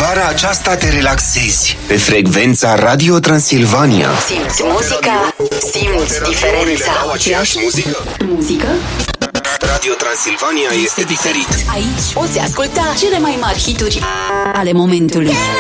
vara aceasta te relaxezi pe frecvența Radio Transilvania. Simți muzica, simți diferența. Aceeași muzică? Radio Transilvania este diferit. Aici poți asculta cele mai mari hituri ale momentului.